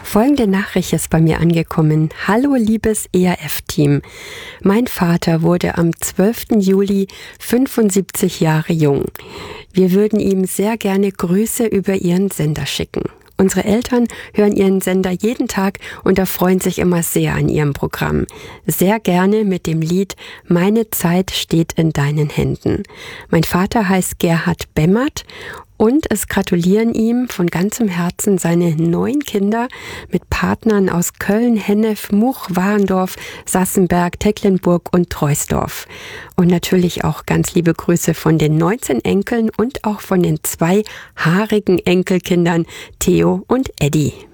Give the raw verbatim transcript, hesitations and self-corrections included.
Folgende Nachricht ist bei mir angekommen. Hallo liebes E R F-Team. Mein Vater wurde am zwölften Juli fünfundsiebzig Jahre jung. Wir würden ihm sehr gerne Grüße über Ihren Sender schicken. Unsere Eltern hören Ihren Sender jeden Tag und erfreuen sich immer sehr an Ihrem Programm. Sehr gerne mit dem Lied Meine Zeit steht in deinen Händen. Mein Vater heißt Gerhard Bemmert und es gratulieren ihm von ganzem Herzen seine neun Kinder mit Partnern aus Köln, Hennef, Much, Warendorf, Sassenberg, Tecklenburg und Troisdorf. Und natürlich auch ganz liebe Grüße von den neunzehn Enkeln und auch von den zwei haarigen Enkelkindern Theo und Eddie.